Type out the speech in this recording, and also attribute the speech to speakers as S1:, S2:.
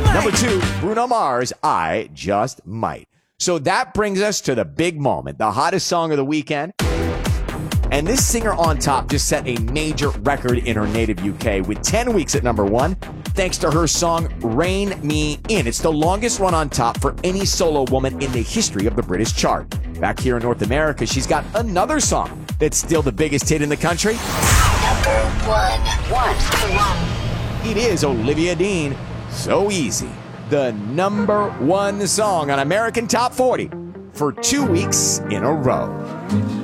S1: Number 2, Bruno Mars, I Just Might. So that brings us to the big moment, the hottest song of the weekend. And this singer on top just set a major record in her native UK with 10 weeks at number 1, thanks to her song Rein Me In. It's the longest run on top for any solo woman in the history of the British chart. Back here in North America, she's got another song that's still the biggest hit in the country.
S2: Number 1.
S1: It is Olivia Dean, So Easy, the number 1 song on American Top 40 for 2 weeks in a row.